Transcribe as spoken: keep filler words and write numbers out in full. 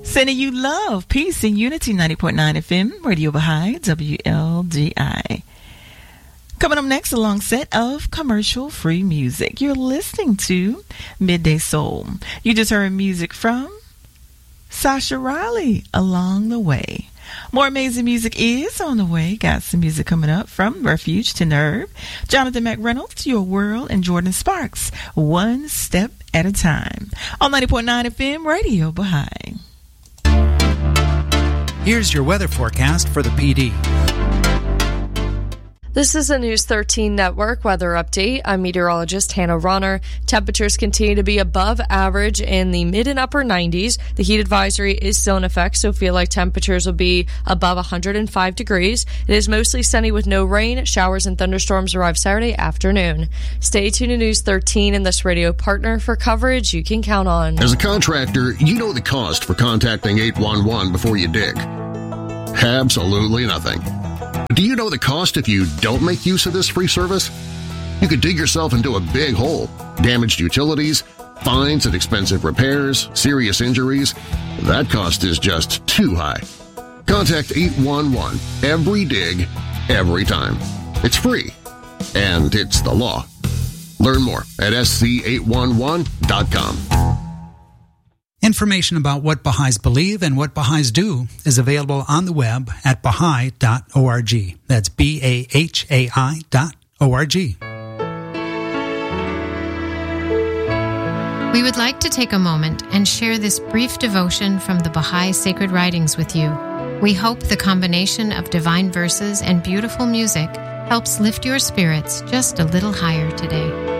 Sending you love, peace, and unity. ninety point nine F M, Radio Baha'i, W L D I. Coming up next, a long set of commercial-free music. You're listening to Midday Soul. You just heard music from Sasha Riley, Along the Way. More amazing music is on the way. Got some music coming up from Refuge to Nerve, Jonathan McReynolds, Your World, and Jordan Sparks, One Step at a Time. On ninety point nine F M, Radio Baha'i. Here's your weather forecast for the P D. This is a News thirteen Network weather update. I'm meteorologist Hannah Ronner. Temperatures continue to be above average in the mid and upper nineties. The heat advisory is still in effect, so feel like temperatures will be above one hundred five degrees. It is mostly sunny with no rain. Showers and thunderstorms arrive Saturday afternoon. Stay tuned to News thirteen and this radio partner for coverage you can count on. As a contractor, you know the cost for contacting eight one one before you dig. Absolutely nothing. Do you know the cost if you don't make use of this free service? You could dig yourself into a big hole, damaged utilities, fines and expensive repairs, serious injuries. That cost is just too high. Contact eight one one every dig, every time. It's free, and it's the law. Learn more at S C eight one one dot com. Information about what Baha'is believe and what Baha'is do is available on the web at baha'i dot org. That's B A H A I dot O R G. We would like to take a moment and share this brief devotion from the Baha'i Sacred Writings with you. We hope the combination of divine verses and beautiful music helps lift your spirits just a little higher today.